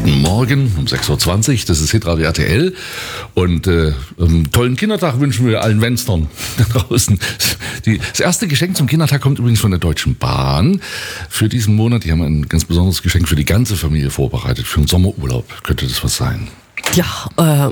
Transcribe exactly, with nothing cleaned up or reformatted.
Guten Morgen um sechs Uhr zwanzig, das ist Hitradio R T L und äh, einen tollen Kindertag wünschen wir allen Wenstern da draußen. Die, das erste Geschenk zum Kindertag kommt übrigens von der Deutschen Bahn für diesen Monat. Die haben ein ganz besonderes Geschenk für die ganze Familie vorbereitet, für einen Sommerurlaub. Könnte das was sein? Ja, äh,